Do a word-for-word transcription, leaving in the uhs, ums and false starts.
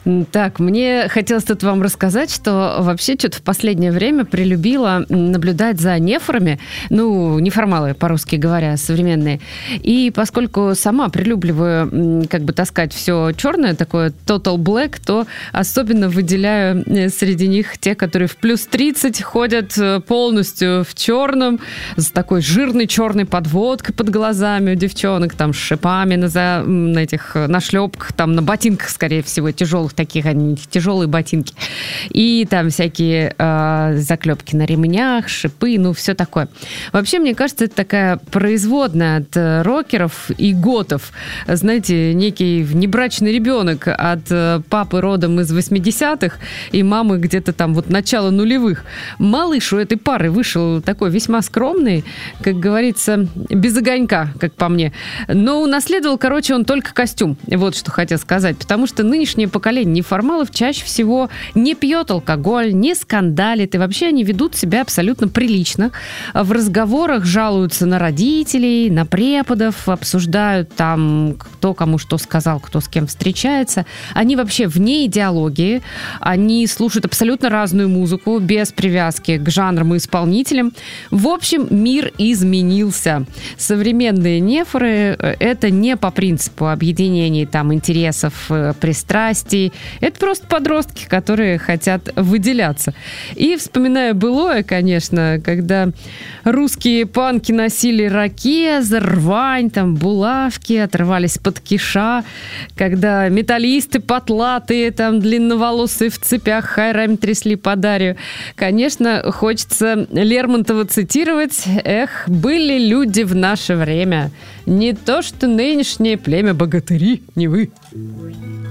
Так, мне хотелось тут вам рассказать, что вообще что-то в последнее время прилюбила наблюдать за нефорами, ну, неформалы, по-русски говоря, современные. И поскольку сама прилюбливаю как бы таскать все черное, такое total black, то особенно выделяю среди них те, которые в плюс тридцать ходят полностью в черном, с такой жирной черной подводкой под глазами у девчонок, там, с шипами на, за, на этих, на шлепках, там, на ботинках, скорее всего, тяжелых таких, они тяжелые ботинки. И там всякие э, заклепки на ремнях, шипы, ну, все такое. Вообще, мне кажется, это такая производная от э, рокеров и готов. Знаете, некий внебрачный ребенок от э, папы родом из восьмидесятых и мамы где-то там вот начала нулевых. Малыш у этой пары вышел такой весьма скромный, как говорится, без огонька, как по мне. Но унаследовал, короче, он только костюм. Вот что хотел сказать. Потому что нынешнее поколение неформалов чаще всего не пьет алкоголь, не скандалит, и вообще они ведут себя абсолютно прилично. В разговорах жалуются на родителей, на преподов, обсуждают там, кто кому что сказал, кто с кем встречается. Они вообще вне идеологии, они слушают абсолютно разную музыку, без привязки к жанрам и исполнителям. В общем, мир изменился. Современные нефоры — это не по принципу объединения там интересов, пристрастий. Это просто подростки, которые хотят выделяться. И вспоминая былое, конечно, когда русские панки носили ракезы, рвань, там, булавки, отрывались под киша, когда металлисты потлатые, там, длинноволосые в цепях хайрами трясли по Дарью. Конечно, хочется Лермонтова цитировать: «Эх, были люди в наше время, не то что нынешнее племя богатыри, не вы».